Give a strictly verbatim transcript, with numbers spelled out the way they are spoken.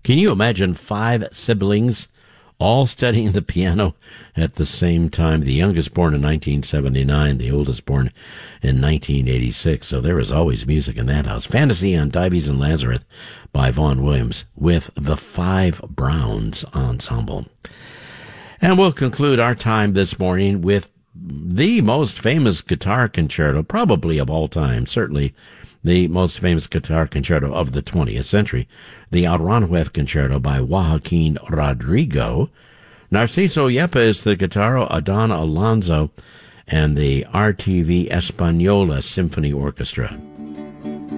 Can you imagine five siblings all studying the piano at the same time? The youngest born in nineteen seventy-nine, the oldest born in nineteen eighty-six. So there was always music in that house. Fantasy on Dives and Lazarus by Vaughan Williams with the Five Browns Ensemble. And we'll conclude our time this morning with the most famous guitar concerto, probably of all time, certainly the most famous guitar concerto of the twentieth century, the Aranjuez Concerto by Joaquin Rodrigo. Narciso Yepes, the guitarro, Adán Alonso, and the R T V Española Symphony Orchestra.